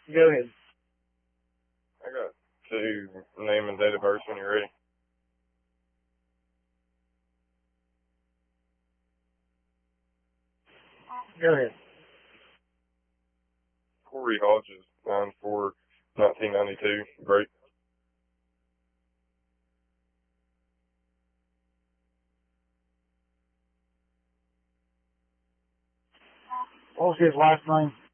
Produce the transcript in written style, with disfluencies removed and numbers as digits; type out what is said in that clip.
Go ahead. I got two, name and date of birth when you're ready. Go ahead. Corey Hodges, 9/4/1992. Great. What was his last name?